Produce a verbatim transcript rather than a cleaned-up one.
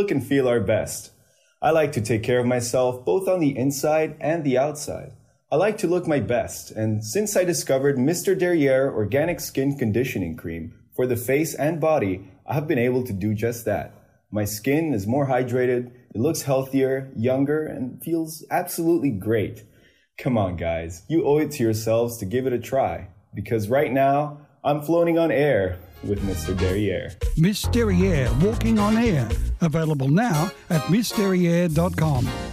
look and feel our best. I like to take care of myself both on the inside and the outside. I like to look my best, and since I discovered Mister Derriere Organic Skin Conditioning Cream for the face and body, I have been able to do just that. My skin is more hydrated, it looks healthier, younger, and feels absolutely great. Come on, guys, you owe it to yourselves to give it a try, because right now, I'm floating on air with Mister Derriere. Miss Derriere Walking on Air. Available now at miss derriere dot com.